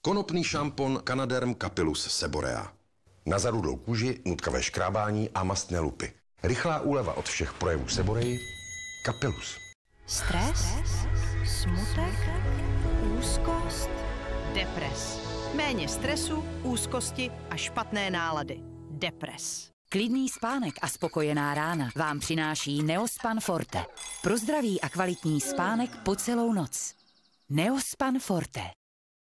Konopný šampon Canaderm Capillus Seborea. Na zarudlou kůži, nutkavé škrábání a mastné lupy. Rychlá úleva od všech projevů Seborei. Capillus. Stres, smutek, úzkost, depres. Méně stresu, úzkosti a špatné nálady. Depres. Klidný spánek a spokojená rána vám přináší Neospan Forte. Pro zdravý a kvalitní spánek po celou noc. Neospan Forte.